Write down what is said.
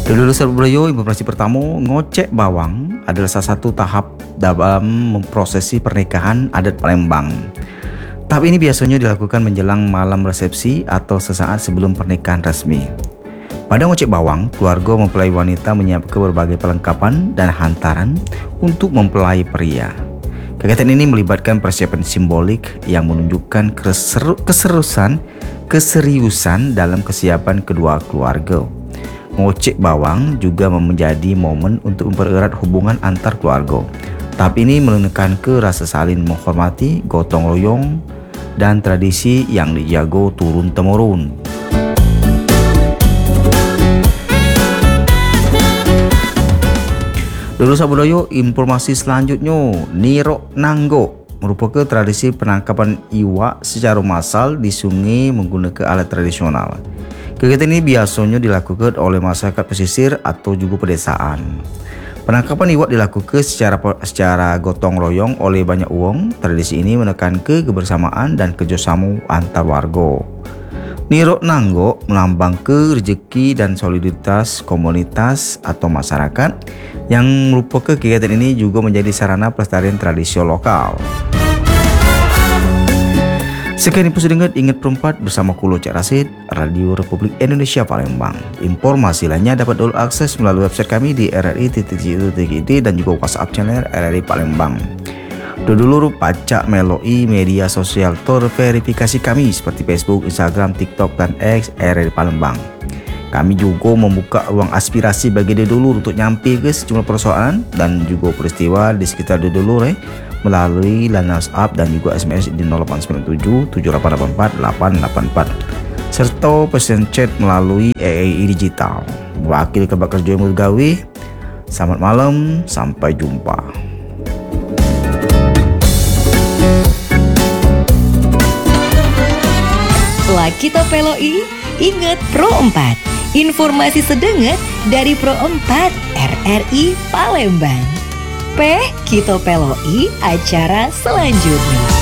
Dulu Surabaya, informasi pertama, ngocek bawang adalah salah satu tahap dalam memprosesi pernikahan adat Palembang. Tahap ini biasanya dilakukan menjelang malam resepsi atau sesaat sebelum pernikahan resmi. Pada ngocek bawang, keluarga mempelai wanita menyiapkan berbagai perlengkapan dan hantaran untuk mempelai pria. Kegiatan ini melibatkan persiapan simbolik yang menunjukkan keseriusan dalam kesiapan kedua keluarga. Ngocek bawang juga menjadi momen untuk mempererat hubungan antar keluarga. Tahap ini menekankan ke rasa saling menghormati, gotong royong, dan tradisi yang dijaga turun-temurun. Dulu Sabudoyo, informasi selanjutnya, Niro Nanggo merupakan tradisi penangkapan iwak secara massal di sungai menggunakan alat tradisional. Kegiatan ini biasanya dilakukan oleh masyarakat pesisir atau juga pedesaan. Penangkapan iwak dilakukan secara gotong royong oleh banyak uang. Tradisi ini menekankan kebersamaan dan kerjasama antar warga. Niro Nanggo melambangkan rezeki dan soliditas komunitas atau masyarakat, yang merupakan kegiatan ini juga menjadi sarana pelestarian tradisi lokal. Sekian info sedikit, ingat perempat bersama Kulo Cak Rasid, Radio Republik Indonesia Palembang. Informasi lainnya dapat akses melalui website kami di rri.co.id dan juga WhatsApp channel RRI Palembang. Dulu pacak meloi media sosial terverifikasi kami seperti Facebook, Instagram, TikTok, dan X RRI Palembang. Kami juga membuka ruang aspirasi bagi dulur untuk nyampe ke sejumlah persoalan dan juga peristiwa di sekitar dulur melalui line WhatsApp dan juga SMS di 0897 7884 884 serta pesan chat melalui AAI digital. Wakil Kabak Kerja yang Gawe, selamat malam, sampai jumpa. Kita peloi, ingat Pro 4. Informasi sedenget dari Pro 4 RRI Palembang. Kita peloi acara selanjutnya.